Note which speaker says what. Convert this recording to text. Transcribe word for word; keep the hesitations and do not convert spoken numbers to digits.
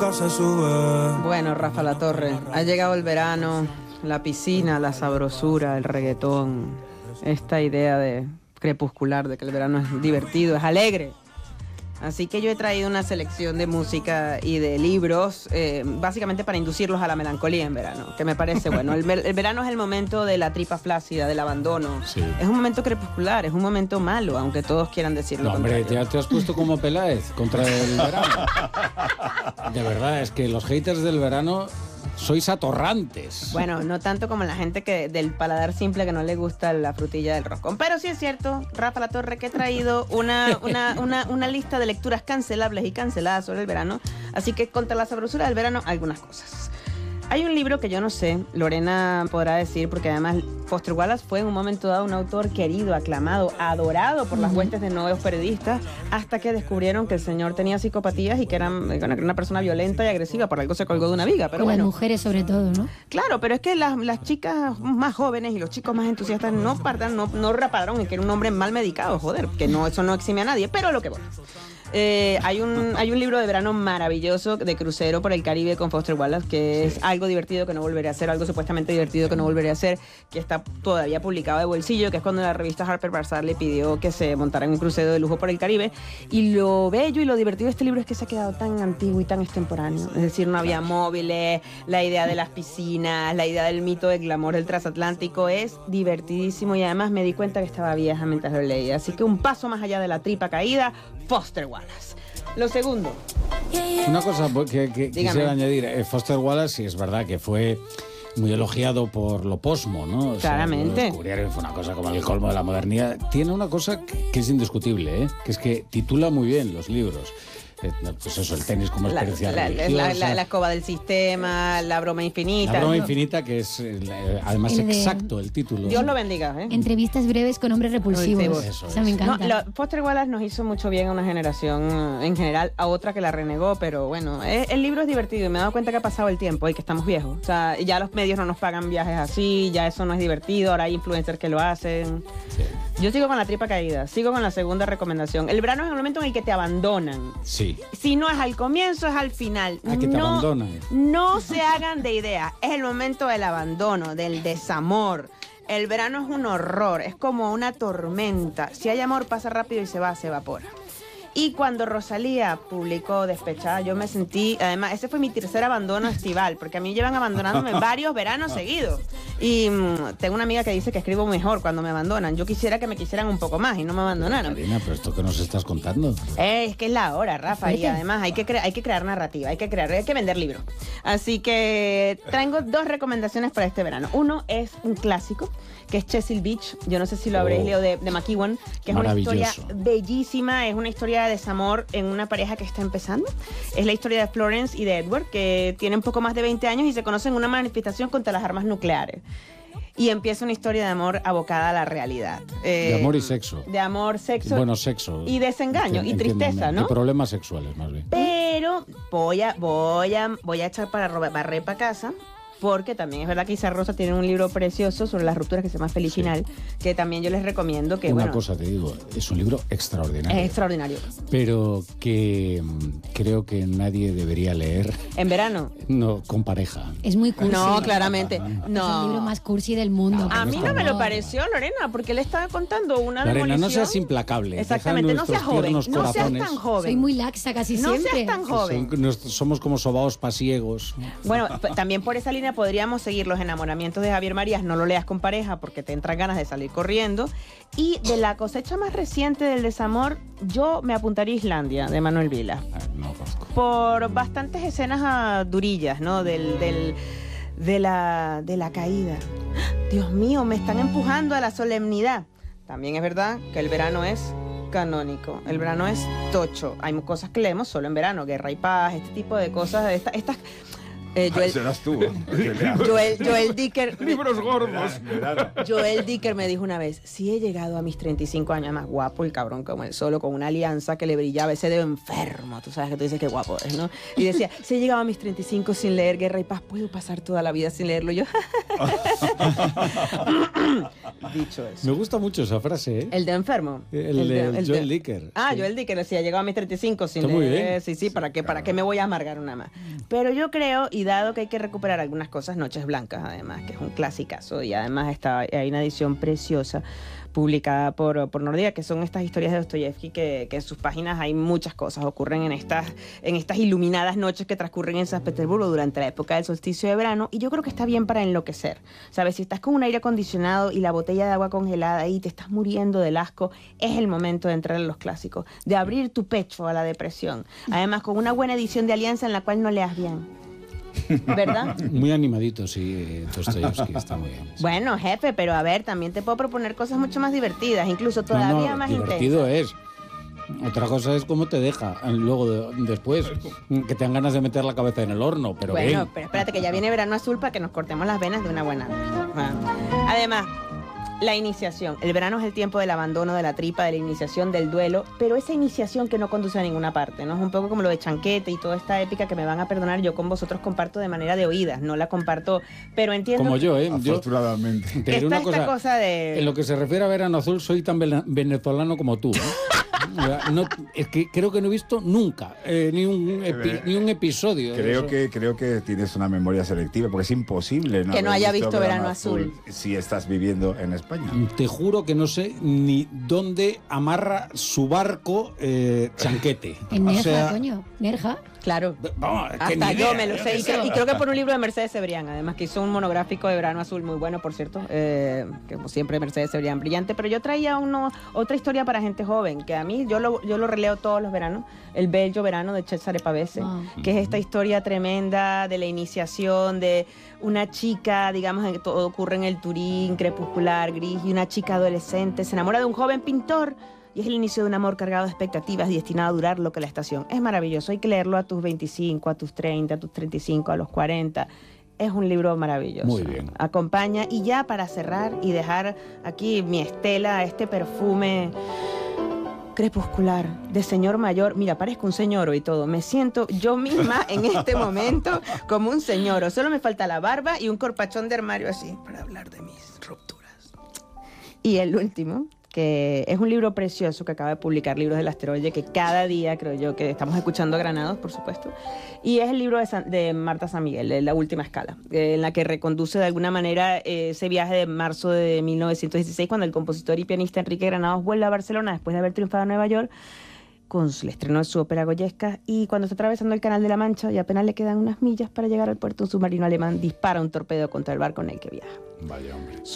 Speaker 1: nunca se sube.
Speaker 2: Bueno, Rafa Latorre, ha llegado el verano, la piscina, la sabrosura, el reggaetón, esta idea de crepuscular de que el verano es divertido, es alegre. Así que yo he traído una selección de música y de libros, eh, básicamente para inducirlos a la melancolía en verano, que me parece bueno. El, el verano es el momento de la tripa flácida, del abandono.
Speaker 3: Sí.
Speaker 2: Es un momento crepuscular, es un momento malo, aunque todos quieran decirlo.
Speaker 3: No, hombre,
Speaker 2: contrario.
Speaker 3: ya te has puesto como Peláez contra el verano. De verdad, es que los haters del verano sois atorrantes.
Speaker 2: Bueno, no tanto como la gente que del paladar simple que no le gusta la frutilla del roscón. Pero sí es cierto, Rafa Latorre, que he traído una, una, una, una lista de lecturas cancelables y canceladas sobre el verano. Así que contra la sabrosura del verano, algunas cosas. Hay un libro que yo no sé, Lorena podrá decir, porque además Foster Wallace fue en un momento dado un autor querido, aclamado, adorado por las huestes de nuevos periodistas, hasta que descubrieron que el señor tenía psicopatías y que era una persona violenta y agresiva, por algo se colgó de una viga. Pero
Speaker 4: Con
Speaker 2: bueno,
Speaker 4: las mujeres sobre todo, ¿no?
Speaker 2: claro, pero es que las, las chicas más jóvenes y los chicos más entusiastas no partan, no, no repararon en que era un hombre mal medicado, joder, que no, eso no exime a nadie, pero lo que voy. Eh, hay, un, hay un libro de verano maravilloso de crucero por el Caribe con Foster Wallace, que es algo divertido que no volveré a hacer, algo supuestamente divertido que no volveré a hacer, que está todavía publicado de bolsillo, que es cuando la revista Harper Bazaar le pidió que se montara en un crucero de lujo por el Caribe. Y lo bello y lo divertido de este libro es que se ha quedado tan antiguo y tan extemporáneo. Es decir, no había móviles, la idea de las piscinas, la idea del mito del glamour del transatlántico es divertidísimo, y además me di cuenta que estaba vieja mientras lo leía. Así que un paso más allá de la tripa caída, Foster Wallace. Lo segundo.
Speaker 3: Una cosa que, que quisiera añadir, eh, Foster Wallace, sí es verdad que fue muy elogiado por lo posmo, ¿no? O
Speaker 2: Claramente.
Speaker 3: sea, lo descubrieron, fue una cosa como el colmo de la modernidad. Tiene una cosa que, que es indiscutible, ¿eh? Que es que titula muy bien los libros. Eh, pues eso, el tenis como
Speaker 2: La,
Speaker 3: experiencia
Speaker 2: la,
Speaker 3: religiosa.
Speaker 2: la, la, la escoba del sistema, la broma infinita.
Speaker 3: La broma
Speaker 2: ¿no?
Speaker 3: infinita, que es eh, además
Speaker 4: El de-
Speaker 3: exacto el título.
Speaker 2: Dios lo bendiga, ¿eh?
Speaker 4: Entrevistas breves con hombres repulsivos.
Speaker 2: Repulsivos.
Speaker 3: Eso
Speaker 4: Esa me
Speaker 3: es.
Speaker 2: No,
Speaker 4: encanta.
Speaker 2: lo- Foster Wallace nos hizo mucho bien a una generación en general, a otra que la renegó, pero bueno, eh, el libro es divertido y me he dado cuenta que ha pasado el tiempo y que estamos viejos. O sea, ya los medios no nos pagan viajes así, ya eso no es divertido, ahora hay influencers que lo hacen.
Speaker 3: Sí.
Speaker 2: Yo sigo con la tripa caída, sigo con la segunda recomendación. El verano es el momento en el que te abandonan.
Speaker 3: Sí.
Speaker 2: Si no es al comienzo, es al final.
Speaker 3: Ah, que te
Speaker 2: no,
Speaker 3: abandonan.
Speaker 2: No se hagan de idea. Es el momento del abandono, del desamor. El verano es un horror, es como una tormenta. Si hay amor, pasa rápido y se va, se evapora. Y cuando Rosalía publicó Despechada, yo me sentí... Además, ese fue mi tercer abandono estival, porque a mí llevan abandonándome varios veranos seguidos. Y mmm, tengo una amiga que dice que escribo mejor cuando me abandonan. Yo quisiera que me quisieran un poco más y no me abandonaran.
Speaker 3: Karina, pero esto que nos estás contando.
Speaker 2: Eh, es que es la hora, Rafa, y además hay que, cre- hay que crear narrativa, hay que crear, hay que vender libros. Así que traigo dos recomendaciones para este verano. Uno es un clásico, que es Chesil Beach. Yo no sé si lo habréis
Speaker 3: Oh.
Speaker 2: leído, de, de McEwan, que es una historia
Speaker 3: Maravilloso.
Speaker 2: bellísima, es una historia de desamor en una pareja que está empezando. Es la historia de Florence y de Edward, que tienen poco más de veinte años y se conocen en una manifestación contra las armas nucleares. Y empieza una historia de amor abocada a la realidad. Eh,
Speaker 3: De amor y sexo.
Speaker 2: De amor, sexo.
Speaker 3: Bueno, sexo.
Speaker 2: Y desengaño, y
Speaker 3: Entiéndeme,
Speaker 2: tristeza, ¿no?
Speaker 3: Y problemas sexuales, más bien.
Speaker 2: Pero voy a, voy a, voy a echar para robar- barrer para casa, porque también es verdad que Isa Rosa tiene un libro precioso sobre las rupturas que se llama Feliz
Speaker 3: Sí.
Speaker 2: Final, que también yo les recomiendo. Que
Speaker 3: Una
Speaker 2: bueno,
Speaker 3: cosa te digo, es un libro extraordinario.
Speaker 2: es extraordinario.
Speaker 3: Pero que mm, creo que nadie debería leer
Speaker 2: En verano.
Speaker 3: no con pareja.
Speaker 4: Es muy cursi.
Speaker 2: No, claramente.
Speaker 4: Es el libro
Speaker 2: No.
Speaker 4: más cursi del mundo.
Speaker 2: A
Speaker 3: no
Speaker 2: mí
Speaker 3: está
Speaker 2: no me
Speaker 3: mal.
Speaker 2: lo pareció, Lorena, porque él estaba contando una
Speaker 3: Lorena, no
Speaker 2: demolición.
Speaker 3: seas implacable.
Speaker 2: Exactamente,
Speaker 3: Deja
Speaker 2: no seas
Speaker 3: nuestros
Speaker 2: joven.
Speaker 3: tiernos
Speaker 2: No seas
Speaker 3: corazones.
Speaker 2: tan joven.
Speaker 4: Soy muy laxa casi
Speaker 2: No
Speaker 4: siempre.
Speaker 2: seas tan joven.
Speaker 3: Son- nos- somos como sobaos pasiegos.
Speaker 2: Bueno, p- también por esa línea podríamos seguir Los enamoramientos de Javier Marías. No lo leas con pareja porque te entran ganas de salir corriendo. Y de la cosecha más reciente del desamor, yo me apuntaría a Islandia, de Manuel Vila.
Speaker 3: Ah, no conozco.
Speaker 2: Por bastantes escenas ah, durillas, ¿no? Del, del, de, la, de la caída. Dios mío, me están empujando a la solemnidad. También es verdad que el verano es canónico. El verano es tocho. Hay cosas que leemos solo en verano. Guerra y paz, este tipo de cosas. Esta, estas... Eh, Joel,
Speaker 1: Serás tú.
Speaker 2: Joel, Joel Dicker.
Speaker 5: Libros gordos.
Speaker 2: Joel Dicker me dijo una vez, si he llegado a mis treinta y cinco años, más guapo el cabrón como él solo, con una alianza que le brillaba ese dedo enfermo, tú sabes que tú dices que guapo es, ¿no? Y decía, si he llegado a mis treinta y cinco sin leer Guerra y Paz, puedo pasar toda la vida sin leerlo. Yo, dicho eso.
Speaker 3: Me gusta mucho esa frase, ¿eh?
Speaker 2: El de enfermo.
Speaker 3: El,
Speaker 2: de-
Speaker 3: de
Speaker 2: el
Speaker 3: Joel
Speaker 2: de-
Speaker 3: Dicker.
Speaker 2: Ah,
Speaker 3: Sí.
Speaker 2: Joel Dicker decía, he llegado a mis treinta y cinco sin
Speaker 3: Está muy
Speaker 2: leer.
Speaker 3: bien.
Speaker 2: Sí, sí, ¿para qué, ¿para qué me voy a amargar una más? Pero yo creo, y dado que hay que recuperar algunas cosas, Noches Blancas, además, que es un clasicazo, y además está, hay una edición preciosa publicada por, por Nordea, que son estas historias de Dostoyevsky, que, que en sus páginas hay muchas cosas, ocurren en estas, en estas iluminadas noches que transcurren en San Petersburgo durante la época del solsticio de verano, y yo creo que está bien para enloquecer, ¿sabes? Si estás con un aire acondicionado y la botella de agua congelada y te estás muriendo del asco, es el momento de entrar en los clásicos, de abrir tu pecho a la depresión, además con una buena edición de Alianza en la cual no leas bien. ¿Verdad?
Speaker 3: Muy animadito, sí, Dostoyevsky, está muy bien. Sí.
Speaker 2: Bueno, jefe, pero a ver, también te puedo proponer cosas mucho más divertidas, incluso todavía
Speaker 3: No, no,
Speaker 2: más
Speaker 3: divertido
Speaker 2: intensas.
Speaker 3: es. Otra cosa es cómo te deja luego de- después, que te dan ganas de meter la cabeza en el horno, pero
Speaker 2: Bueno,
Speaker 3: bien.
Speaker 2: pero espérate que ya viene Verano Azul para que nos cortemos las venas de una buena vez. Bueno. Además, la iniciación. El verano es el tiempo del abandono, de la tripa, de la iniciación, del duelo, pero esa iniciación que no conduce a ninguna parte, ¿no? Es un poco como lo de Chanquete y toda esta épica que me van a perdonar, yo con vosotros comparto de manera de oídas, no la comparto, pero entiendo...
Speaker 3: Como yo, ¿eh? Yo,
Speaker 1: Afortunadamente.
Speaker 3: te diré
Speaker 2: Está
Speaker 3: una
Speaker 2: esta
Speaker 3: cosa,
Speaker 2: cosa de...
Speaker 3: en lo que se refiere a Verano Azul, soy tan vela- venezolano como tú. ¿eh? O sea, no, es que creo que no he visto nunca eh, ni, un epi- ni un episodio. de
Speaker 1: Creo
Speaker 3: eso.
Speaker 1: que, creo que tienes una memoria selectiva, porque es imposible
Speaker 2: Que no
Speaker 1: haber
Speaker 2: haya visto Verano Azul.
Speaker 1: si estás viviendo en España.
Speaker 3: Te juro que no sé ni dónde amarra su barco eh, Chanquete.
Speaker 4: En
Speaker 3: O
Speaker 4: Nerja,
Speaker 3: sea,
Speaker 4: coño. Nerja.
Speaker 2: Claro.
Speaker 3: vamos, que
Speaker 2: Hasta
Speaker 3: ni
Speaker 2: yo
Speaker 3: idea,
Speaker 2: me lo
Speaker 3: yo
Speaker 2: sé.
Speaker 3: qué
Speaker 2: Y, creo-
Speaker 3: sé.
Speaker 2: y creo que por un libro de Mercedes Cebrián, además, que hizo un monográfico de Verano Azul muy bueno, por cierto. Eh, que como siempre, Mercedes Cebrián brillante. Pero yo traía uno, otra historia para gente joven, que a mí yo lo, yo lo releo todos los veranos. El Bello Verano de Cesare Pavese,
Speaker 4: Wow.
Speaker 2: que es esta historia tremenda de la iniciación de una chica, digamos, en que todo ocurre en el Turín crepuscular, gris, y una chica adolescente se enamora de un joven pintor. Y es el inicio de un amor cargado de expectativas y destinado a durar lo que la estación. Es maravilloso, hay que leerlo a tus veinticinco, a tus treinta, a tus treinta y cinco, a los cuarenta. Es un libro maravilloso.
Speaker 3: Muy bien.
Speaker 2: Acompaña. Y ya para cerrar y dejar aquí mi estela, este perfume crepuscular de señor mayor. Mira, parezco un señoro y todo. Me siento yo misma en este momento como un señoro. Solo me falta la barba y un corpachón de armario así para hablar de mis rupturas. Y el último, que es un libro precioso que acaba de publicar Libros del Asteroide, que cada día creo yo que estamos escuchando a Granados, por supuesto, y es el libro de, San- de Marta San Miguel, de La Última Escala, eh, en la que reconduce de alguna manera eh, ese viaje de marzo de mil novecientos dieciséis, cuando el compositor y pianista Enrique Granados vuelve a Barcelona después de haber triunfado en Nueva York, con el estreno de su ópera Goyesca, y cuando está atravesando el Canal de la Mancha y apenas le quedan unas millas para llegar al puerto, un submarino alemán dispara un torpedo contra el barco en el que viaja.
Speaker 3: Vaya, hombre.